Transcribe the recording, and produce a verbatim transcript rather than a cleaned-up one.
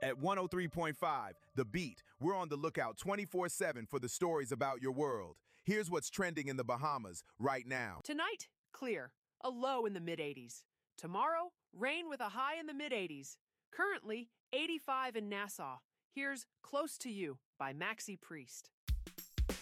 At one oh three point five, The Beat, we're on the lookout twenty-four seven for the stories about your world. Here's what's trending in the Bahamas right now. Tonight, clear, a low in the mid eighties. Tomorrow, rain with a high in the mid eighties. Currently, eighty-five in Nassau. Here's Close to You by Maxi Priest.